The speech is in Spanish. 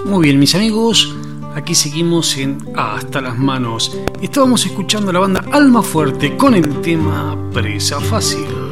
Muy bien, mis amigos, aquí seguimos en Hasta las Manos. Estábamos escuchando a la banda Almafuerte con el tema Presa Fácil.